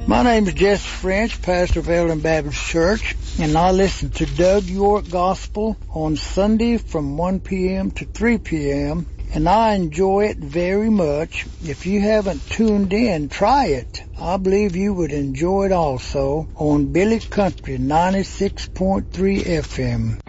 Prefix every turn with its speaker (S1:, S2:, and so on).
S1: My name is Jesse French, pastor of Eldon Baptist Church, and I listen to Doug York Gospel on Sunday from 1 p.m. to 3 p.m., and I enjoy it very much. If you haven't tuned in, try it. I believe you would enjoy it also on Billy Country 96.3 FM.